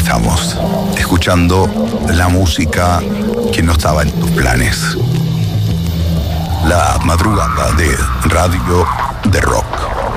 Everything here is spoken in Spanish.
estamos, escuchando la música que no estaba en tus planes. La madrugada de Radio de Rock.